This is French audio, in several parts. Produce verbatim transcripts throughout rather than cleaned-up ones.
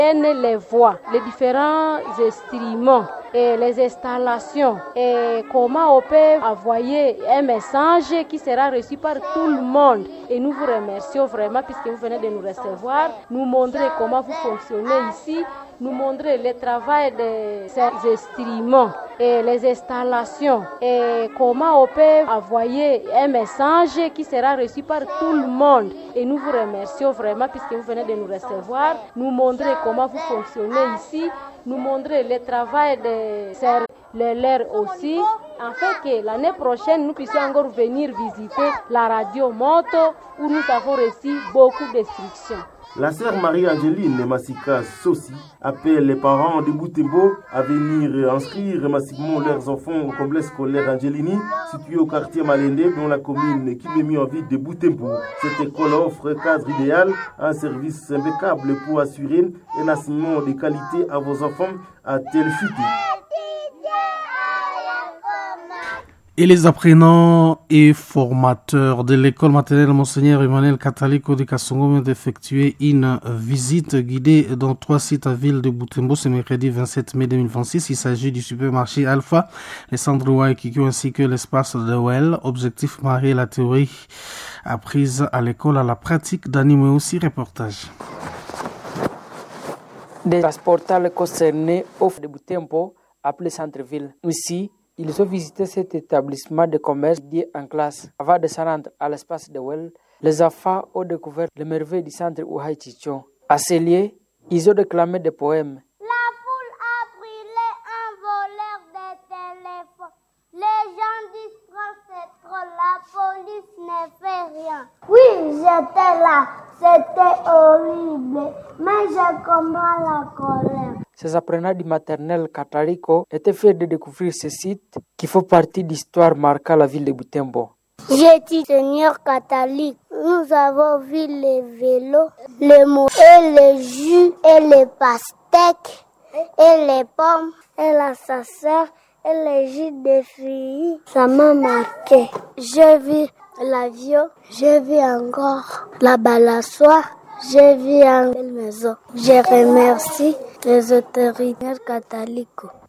les voies, les différents instruments et les installations et comment on peut envoyer un message qui sera reçu par tout le monde. Et nous vous remercions vraiment puisque vous venez de nous recevoir, nous montrer comment vous fonctionnez ici, nous montrer le travail de ces instruments et les installations et comment on peut envoyer un message qui sera reçu par tout le monde. Et nous vous remercions vraiment puisque vous venez de nous recevoir, nous montrer comment vous fonctionnez ici, nous montrer le travail de ces relais aussi, afin que l'année prochaine nous puissions encore venir visiter la radio Moto où nous avons reçu beaucoup d'instructions. La sœur Marie-Angeline Massika Sossi appelle les parents de Butembo à venir inscrire massivement leurs enfants au complexe scolaire Angelini, situé au quartier Malende, dans la commune qui met mis en ville de Butembo. Cette école offre un cadre idéal, un service impeccable pour assurer un enseignement de qualité à vos enfants à tel futur. Et les apprenants et formateurs de l'école maternelle Monseigneur Emmanuel Catalico de Kassongo viennent d'effectuer une visite guidée dans trois sites à ville de Butembo ce mercredi vingt-sept mai deux mille vingt-six. Il s'agit du supermarché Alpha, les centres Waikikyo ainsi que l'espace de Well. Objectif marier la théorie apprise à l'école à la pratique. Dani mais aussi reportage. Des transportables concernés offrent de Butembo appelé centre-ville. Ici, ils ont visité cet établissement de commerce dédié en classe. Avant de se rendre à l'espace de Well, les enfants ont découvert les merveilles du centre Uhai Chichon. À ces lieux, ils ont déclamé des poèmes. La foule a brûlé un voleur de téléphone. Les gens disent que c'est trop, la police ne fait rien. Oui, j'étais là, c'était horrible, mais je comprends la colère. Ces apprenants du maternel Catalico étaient fiers de découvrir ce site qui fait partie d'histoire marquant la ville de Butembo. J'ai dit Seigneur Catalique, nous avons vu les vélos, les mots et les jus et les pastèques et les pommes et la sauceur et les jus de filles. Ça m'a marqué. J'ai vu l'avion, j'ai vu encore la balançoire. J'ai vu en belle maison. Je remercie les autorités catholiques.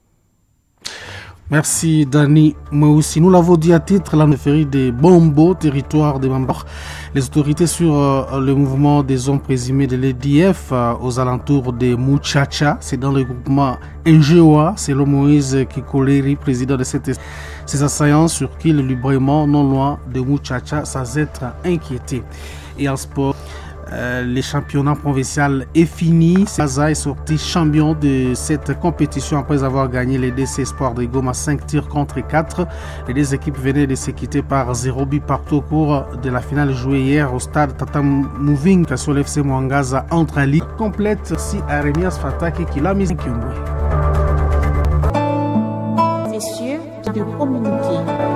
Merci Dani Maoussi. Nous l'avons dit à titre, la féerie des Bombo, territoire de Bambor. Les autorités sur euh, le mouvement des hommes présumés de l'E D F euh, aux alentours de Muchacha, c'est dans le groupement Ngewa, selon Moïse Kikoleri, président de cette, ces assaillants sur qui le librement non loin de Muchacha sans être inquiété. Et en sport, Euh, le championnat provincial est fini. Saza est sorti champion de cette compétition après avoir gagné les D C Espoir de Goma cinq tirs contre quatre. Les deux équipes venaient de se quitter par zéro but partout au cours de la finale jouée hier au stade Tata Moving sur l'F C Mwangaza entre Ali. Complète si Aremias Fataki qui l'a mise en Kiumwe. Messieurs, de communiquer.